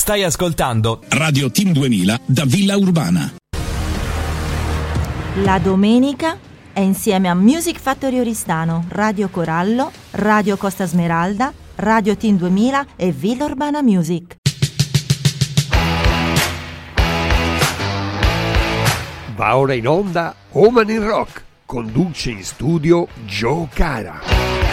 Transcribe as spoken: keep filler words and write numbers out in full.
Stai ascoltando Radio Team duemila da Villa Urbana. La domenica è insieme a Music Factory Oristano, Radio Corallo, Radio Costa Smeralda, Radio Team duemila e Villa Urbana Music. Va ora in onda Oman in Rock, conduce in studio Joe Cara.